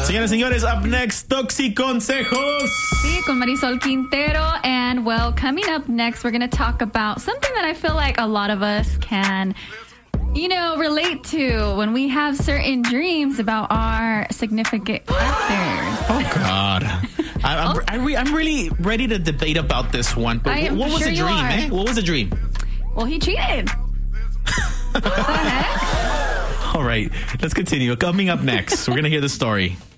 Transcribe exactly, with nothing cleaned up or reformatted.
Señoras y señores, up next, Toxiconsejos. Sí, con Marisol Quintero. And, well, coming up next, we're going to talk about something that I feel like a lot of us can, you know, relate to when we have certain dreams about our significant others. Oh, God. I, I'm, I re- I'm really ready to debate about this one. But I am what was sure the you dream, are. eh? What was the dream? Well, he cheated. What the heck? All right, let's continue. Coming up next, we're going to hear the story.